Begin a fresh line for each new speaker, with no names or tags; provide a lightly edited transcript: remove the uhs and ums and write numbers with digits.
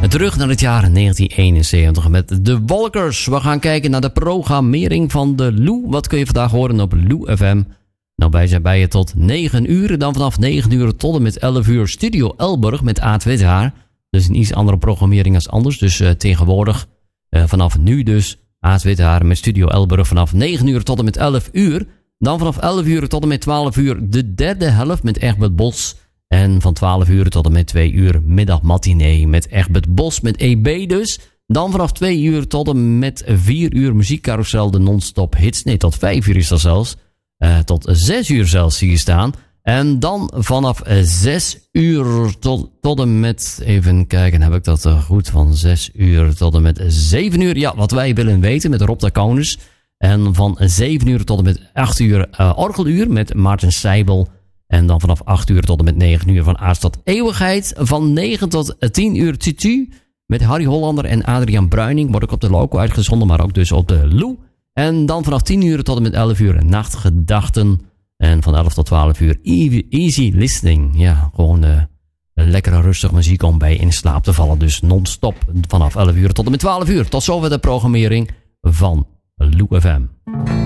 Terug naar het jaar 1971 met de Walkers. We gaan kijken naar de programmering van de Lou. Wat kun je vandaag horen op Lou FM? Nou, wij zijn bij je tot 9 uur. Dan vanaf 9 uur tot en met 11 uur Studio Elburg met Aad Withaar. Dus een iets andere programmering als anders. Dus tegenwoordig, vanaf nu dus, Aad Withaar met Studio Elburg vanaf 9 uur tot en met 11 uur. Dan vanaf 11 uur tot en met 12 uur de derde helft met Egbert Bos. En van 12 uur tot en met 2 uur middagmatinee met Egbert Bos met EB dus. Dan vanaf 2 uur tot en met 4 uur muziekcarousel de non-stop hits. Nee, tot 5 uur is dat zelfs. Tot 6 uur zelfs zie je staan. En dan vanaf 6 uur tot en met... Even kijken, heb ik dat goed? Van 6 uur tot en met 7 uur. Ja, wat wij willen weten met Rob de Kouners. En van 7 uur tot en met 8 uur Orgeluur met Maarten Seibel. En dan vanaf 8 uur tot en met 9 uur van Aard tot Eeuwigheid. Van 9 tot 10 uur Tutu met Harry Hollander en Adriaan Bruining. Wordt ook op de Loco uitgezonden, maar ook dus op de Lou. En dan vanaf 10 uur tot en met 11 uur Nachtgedachten. En van 11 tot 12 uur Easy Listening. Ja, gewoon lekkere rustig muziek om bij in slaap te vallen. Dus non-stop vanaf 11 uur tot en met 12 uur. Tot zover de programmering van Lou FM.